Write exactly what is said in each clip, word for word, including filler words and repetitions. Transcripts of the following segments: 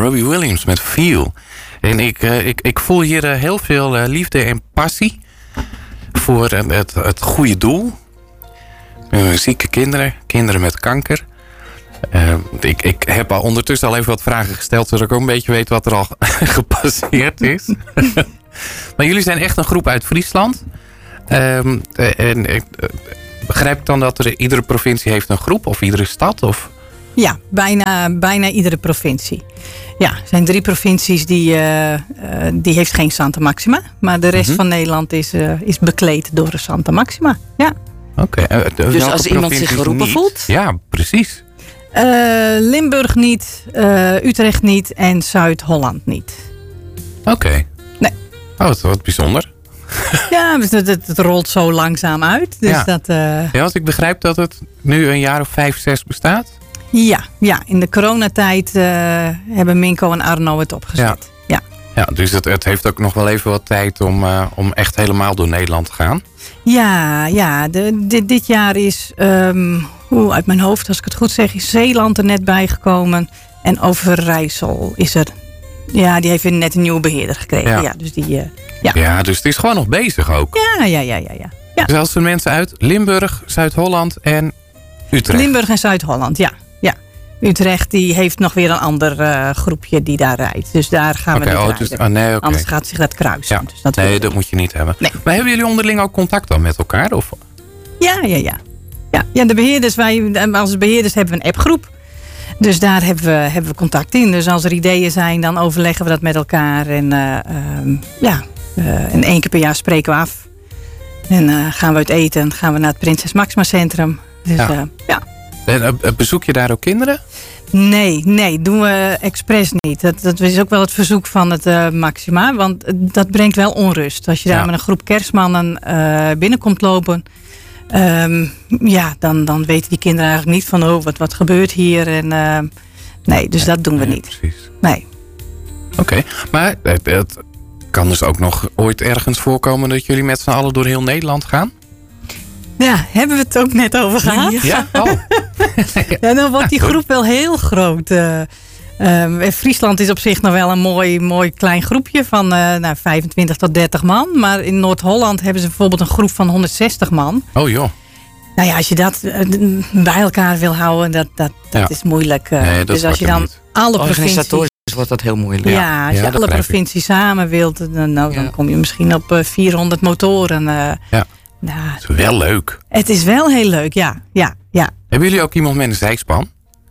Robbie Williams met Feel. En ik, uh, ik, ik voel hier uh, heel veel uh, liefde en passie voor uh, het, het goede doel. Uh, zieke kinderen, kinderen met kanker. Uh, ik, ik heb al ondertussen al even wat vragen gesteld, zodat ik ook een beetje weet wat er al gepasseerd is. Maar jullie zijn echt een groep uit Friesland. Um, en ik uh, begrijp ik dan dat er iedere provincie heeft een groep of iedere stad? Of? Ja, bijna, bijna iedere provincie. Ja, er zijn drie provincies die, uh, uh, die heeft geen Santa Maxima. Maar de rest mm-hmm. van Nederland is, uh, is bekleed door de Santa Maxima. Ja. Oké. Okay. Uh, dus als iemand zich geroepen niet? voelt? Ja, precies. Uh, Limburg niet, uh, Utrecht niet en Zuid-Holland niet. Oké. Okay. Nee. Oh, wat, wat bijzonder. Ja, het, het, het rolt zo langzaam uit. Dus ja. Dat, uh... ja, want ik begrijp dat het nu een jaar of vijf, zes bestaat. Ja, ja, in de coronatijd uh, hebben Minko en Arno het opgezet. Ja, ja. ja dus het, het heeft ook nog wel even wat tijd om, uh, om echt helemaal door Nederland te gaan. Ja, ja de, dit, dit jaar is, um, oe, uit mijn hoofd als ik het goed zeg, is Zeeland er net bijgekomen. En Overijssel is er. Ja, die heeft weer net een nieuwe beheerder gekregen. Ja, ja dus die... Uh, ja. ja, dus het is gewoon nog bezig ook. Ja, ja, ja, ja. ja. ja. Dus als er mensen uit Limburg, Zuid-Holland en Utrecht. Limburg en Zuid-Holland, ja. ja. Utrecht die heeft nog weer een ander uh, groepje die daar rijdt. Dus daar gaan okay, we niet oh, rijden. Dus, oh, nee, okay. Anders gaat zich dat kruisen. Ja. Dus dat nee, dat moet je niet hebben. Nee. Maar hebben jullie onderling ook contact dan met elkaar? Of? Ja, ja, ja. ja, ja de beheerders, wij, als beheerders hebben we een appgroep. Dus daar hebben we, hebben we contact in. Dus als er ideeën zijn, dan overleggen we dat met elkaar. En uh, um, ja, uh, en één keer per jaar spreken we af. En uh, gaan we uit eten. Gaan we naar het Prinses Maxima Centrum. Dus, ja. Uh, ja. En uh, bezoek je daar ook kinderen? Nee, nee, doen we expres niet. Dat, dat is ook wel het verzoek van het uh, Maxima. Want dat brengt wel onrust. Als je daar ja. met een groep kerstmannen uh, binnenkomt lopen... Um, ja, dan, dan weten die kinderen eigenlijk niet van... oh, wat, wat gebeurt hier? En, uh, nee, dus nee, dat doen we nee, niet. Precies. Nee. Oké, okay. Maar het, het kan dus ook nog ooit ergens voorkomen... dat jullie met z'n allen door heel Nederland gaan? Ja, hebben we het ook net over gehad? Ja, oh. ja, dan wordt die groep wel heel groot. Uh, uh, Friesland is op zich nog wel een mooi, mooi klein groepje van uh, nou, vijfentwintig tot dertig man. Maar in Noord-Holland hebben ze bijvoorbeeld een groep van honderdzestig man. Oh joh. Nou ja, als je dat uh, bij elkaar wil houden, dat, dat, dat ja. is moeilijk. Uh, nee, dat dus als je dan niet. alle provincies... wordt dat heel moeilijk. Ja, ja als je ja, alle provincies samen wilt, dan, nou, ja. dan kom je misschien op uh, vierhonderd motoren. Uh, ja. Nou, het is wel leuk. Het is wel heel leuk, ja. ja, ja. Hebben jullie ook iemand met een zijspan?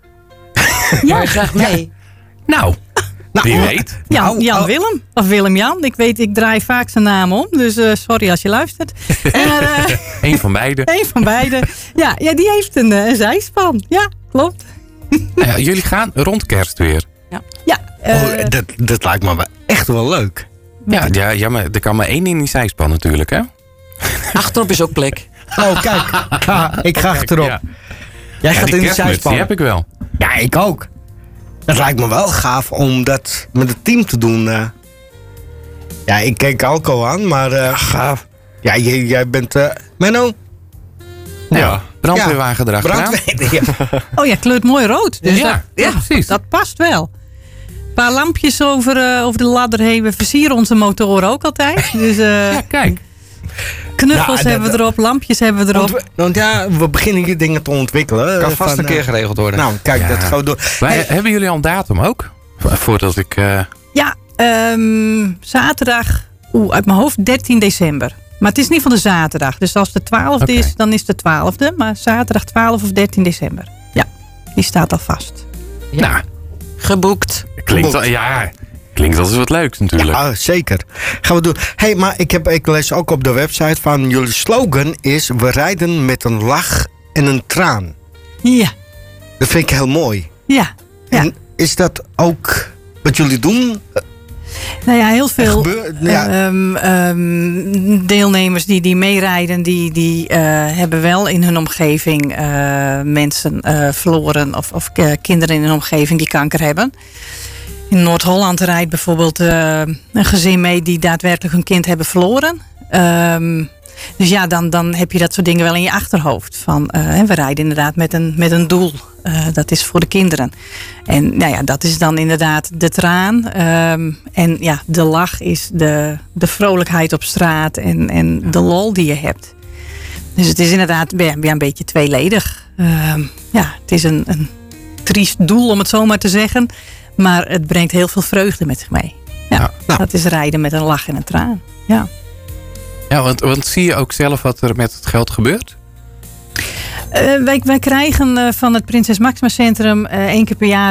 Ja, graag mee. Nou, nou, wie weet. Jan, nou, Jan oh. Willem. Of Willem-Jan. Ik weet, ik draai vaak zijn naam om. Dus uh, sorry als je luistert. uh, Eén van beide. Eén van beide. Ja, ja, die heeft een, een zijspan. Ja, klopt. Nou ja, jullie gaan rond kerst weer. Ja. ja uh, oh, dat, dat lijkt me echt wel leuk. Ja, ja, ja, maar er kan maar één in die zijspan natuurlijk, hè? Achterop is ook plek. Oh, kijk. Ja, ik ga achterop. Ja. Jij ja, gaat die in de zijspan. Die heb ik wel. Ja, ik ook. Het lijkt me wel gaaf om dat met het team te doen. Uh. Ja, ik keek Alco aan, maar uh, gaaf. Ja, jij, jij bent... Uh, Menno? Ja, brandweerwagen ja, erachteraan. Brandweer, ja. Oh ja, kleurt mooi rood. Dus ja, dat, ja, ja, precies. Dat past wel. Een paar lampjes over, uh, over de ladder heen. We versieren onze motoren ook altijd. Dus, uh, ja, kijk. Knuffels nou, hebben we erop, lampjes hebben we erop. Want, want ja, we beginnen hier dingen te ontwikkelen. Kan vast van, een keer geregeld worden. Nou, kijk, ja. dat gaat door. Maar hey. Hebben jullie al een datum ook? Voordat ik... Uh... Ja, um, zaterdag, oeh, uit mijn hoofd dertien december. Maar het is niet van de zaterdag. Dus als het de twaalfde okay. is, dan is het de twaalfde. Maar zaterdag twaalf of dertien december. Ja, die staat al vast. Ja. Nou, geboekt. Klinkt al, ja... Klinkt als wat leuks natuurlijk. Ja, zeker. Gaan we doen. Hey, maar ik, heb, ik lees ook op de website van jullie slogan is... we rijden met een lach en een traan. Ja. Dat vind ik heel mooi. Ja. ja. En is dat ook wat jullie doen? Nou ja, heel veel gebeur, ja. um, um, deelnemers die, die meerijden... die, die uh, hebben wel in hun omgeving uh, mensen uh, verloren... of, of uh, kinderen in hun omgeving die kanker hebben... In Noord-Holland rijdt bijvoorbeeld uh, een gezin mee die daadwerkelijk hun kind hebben verloren. Um, dus ja, dan, dan heb je dat soort dingen wel in je achterhoofd. Van, uh, we rijden inderdaad met een, met een doel. Uh, dat is voor de kinderen. En nou ja, dat is dan inderdaad de traan. Um, en ja, de lach is de, de vrolijkheid op straat en, en ja. de lol die je hebt. Dus het is inderdaad ja, een beetje tweeledig. Um, ja, het is een, een triest doel om het zo maar te zeggen. Maar het brengt heel veel vreugde met zich mee. Ja, ja. Nou. Dat is rijden met een lach en een traan. Ja, ja want, want zie je ook zelf wat er met het geld gebeurt? Uh, wij, wij krijgen uh, van het Prinses Máxima Centrum uh, één keer per jaar